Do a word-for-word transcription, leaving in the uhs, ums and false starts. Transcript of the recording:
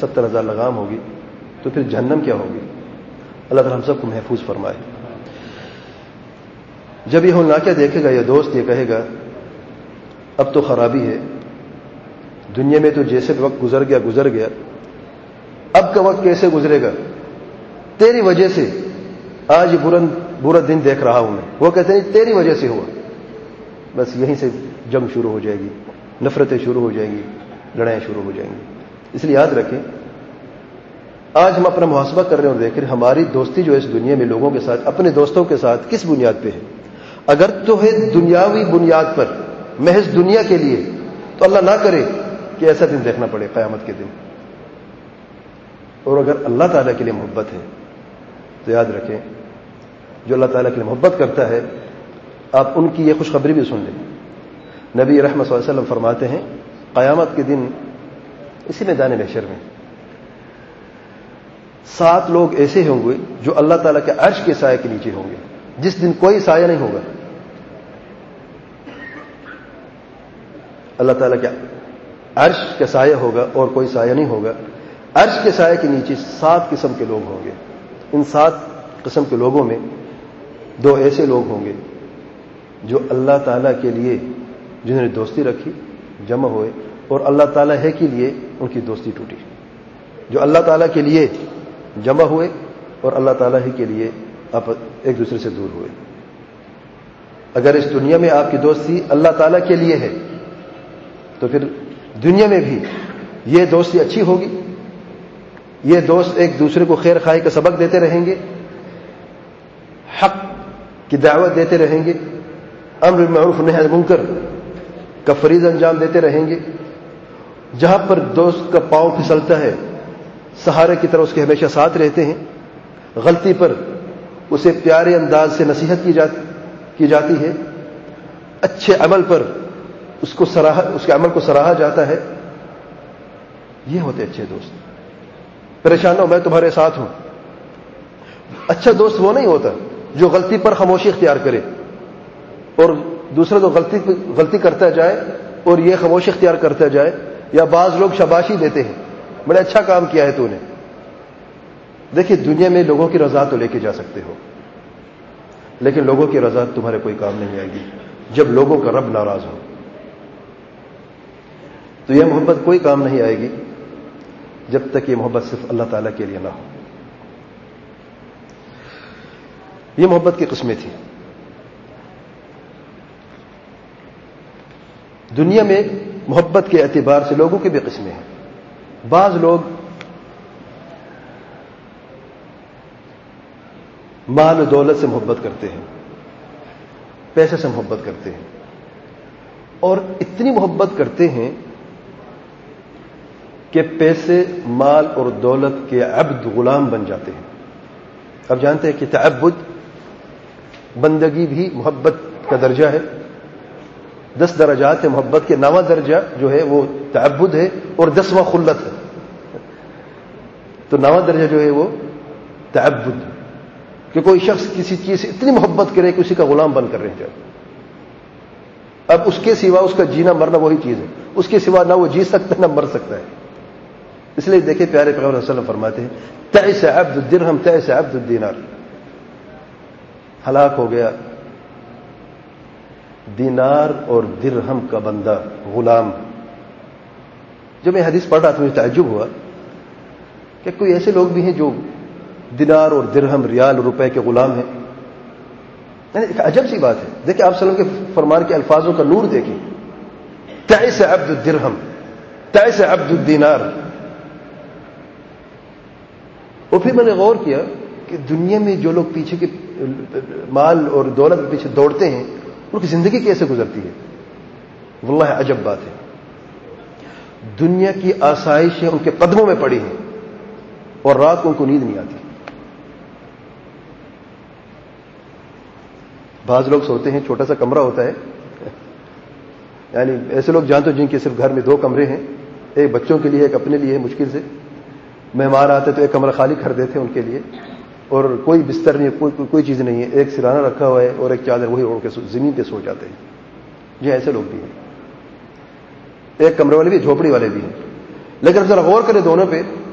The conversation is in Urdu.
ستر ہزار لگام ہوگی تو پھر جہنم کیا ہوگی؟ اللہ تعالیٰ ہم سب کو محفوظ فرمائے. جب یہ ہولناکیہ دیکھے گا یہ دوست یہ کہے گا اب تو خرابی ہے, دنیا میں تو جیسے وقت گزر گیا گزر گیا, اب کا وقت کیسے گزرے گا؟ تیری وجہ سے آج برا برا دن دیکھ رہا ہوں میں. وہ کہتے ہیں تیری وجہ سے ہوا. بس یہیں سے جنگ شروع ہو جائے گی, نفرتیں شروع ہو جائیں گی, لڑائیاں شروع ہو جائیں گی. اس لیے یاد رکھیں آج ہم اپنا محاسبہ کر رہے ہیں اور دیکھ رہے ہیں ہماری دوستی جو ہے اس دنیا میں لوگوں کے ساتھ, اپنے دوستوں کے ساتھ کس بنیاد پہ ہے. اگر تو ہے دنیاوی بنیاد پر, محض دنیا کے لیے, تو اللہ نہ کرے کہ ایسا دن دیکھنا پڑے قیامت کے دن. اور اگر اللہ تعالیٰ کے لیے محبت ہے تو یاد رکھیں جو اللہ تعالیٰ کے لیے محبت کرتا ہے آپ ان کی یہ خوشخبری بھی سن لیں. نبی رحمت صلی اللہ علیہ وسلم فرماتے ہیں قیامت کے دن اسی میدان محشر میں سات لوگ ایسے ہوں گے جو اللہ تعالیٰ کے عرش کے سائے کے نیچے ہوں گے, جس دن کوئی سایہ نہیں ہوگا. اللہ تعالیٰ کے عرش کا سایہ ہوگا اور کوئی سایہ نہیں ہوگا. عرش کے سائے کے نیچے سات قسم کے لوگ ہوں گے. ان سات قسم کے لوگوں میں دو ایسے لوگ ہوں گے جو اللہ تعالیٰ کے لیے جنہوں نے دوستی رکھی, جمع ہوئے, اور اللہ تعالیٰ ہے کے لیے ان کی دوستی ٹوٹی. جو اللہ تعالیٰ کے لیے جمع ہوئے اور اللہ تعالیٰ ہی کے لیے آپ ایک دوسرے سے دور ہوئے. اگر اس دنیا میں آپ کی دوستی اللہ تعالیٰ کے لیے ہے تو پھر دنیا میں بھی یہ دوستی اچھی ہوگی. یہ دوست ایک دوسرے کو خیر خواہی کا سبق دیتے رہیں گے, حق کی دعوت دیتے رہیں گے, امر بالمعروف نہی عن المنکر کا فریضہ انجام دیتے رہیں گے. جہاں پر دوست کا پاؤں پھسلتا ہے سہارے کی طرح اس کے ہمیشہ ساتھ رہتے ہیں. غلطی پر اسے پیارے انداز سے نصیحت کی جاتی کی جاتی ہے. اچھے عمل پر اس کو سراہا اس کے عمل کو سراہا جاتا ہے. یہ ہوتے اچھے دوست. پریشان ہو میں تمہارے ساتھ ہوں. اچھا دوست وہ نہیں ہوتا جو غلطی پر خاموشی اختیار کرے اور دوسرا تو غلطی غلطی کرتا جائے اور یہ خاموشی اختیار کرتا جائے. یا بعض لوگ شاباشی دیتے ہیں بڑے اچھا کام کیا ہے تو نے. دیکھیے دنیا میں لوگوں کی رضا تو لے کے جا سکتے ہو لیکن لوگوں کی رضا تمہارے کوئی کام نہیں آئے گی جب لوگوں کا رب ناراض ہو. تو یہ محبت کوئی کام نہیں آئے گی جب تک یہ محبت صرف اللہ تعالیٰ کے لیے نہ ہو. یہ محبت کی قسمیں تھیں. دنیا میں محبت کے اعتبار سے لوگوں کی بھی قسمیں ہیں. بعض لوگ مال و دولت سے محبت کرتے ہیں, پیسے سے محبت کرتے ہیں, اور اتنی محبت کرتے ہیں کہ پیسے مال اور دولت کے عبد غلام بن جاتے ہیں. اب جانتے ہیں کہ تعبد بندگی بھی محبت کا درجہ ہے. دس درجات ہے محبت کے. نواں درجہ جو ہے وہ تعبد ہے اور دسواں خلت ہے. تو نواں درجہ جو ہے وہ تعبد, کہ کوئی شخص کسی چیز سے اتنی محبت کرے کہ اسی کا غلام بن کر رہ جائے. اب اس کے سوا اس کا جینا مرنا وہی چیز ہے, اس کے سوا نہ وہ جی سکتا نہ مر سکتا ہے. اس لیے دیکھیں پیارے پیغمبر صلی اللہ علیہ وسلم فرماتے ہیں تعس عبد الدرہم تعس عبد الدینار. ہلاک ہو گیا دینار اور درہم کا بندہ, غلام. جب میں حدیث پڑھ رہا تھا مجھے تعجب ہوا کہ کوئی ایسے لوگ بھی ہیں جو دینار اور درہم ریال روپے کے غلام ہیں. ایک عجب سی بات ہے. دیکھیں آپ صلی اللہ علیہ وسلم کے فرمان کے الفاظوں کا نور دیکھیں. تعس عبد الدرہم تعس عبد الدینار. اور پھر میں نے غور کیا کہ دنیا میں جو لوگ پیچھے کے مال اور دولت کے پیچھے دوڑتے ہیں ان کی زندگی کیسے گزرتی ہے. واللہ عجب بات ہے. دنیا کی آسائشیں ان کے قدموں میں پڑی ہیں اور رات کو ان کو نیند نہیں آتی. بعض لوگ سوتے ہیں چھوٹا سا کمرہ ہوتا ہے, یعنی ایسے لوگ جانتے ہو جن کے صرف گھر میں دو کمرے ہیں, ایک بچوں کے لیے ایک اپنے لیے. مشکل سے مہمان آتے تو ایک کمرہ خالی کر دیتے ہیں ان کے لیے, اور کوئی بستر نہیں, کوئی کوئی چیز نہیں ہے, ایک سرہانہ رکھا ہوا ہے اور ایک چادر وہی اوڑھ کے زمین پہ سو جاتے ہیں. یہ ایسے لوگ بھی ہیں. ایک کمرے والے بھی جھوپڑی والے بھی ہیں. لیکن ذرا غور کریں دونوں پہ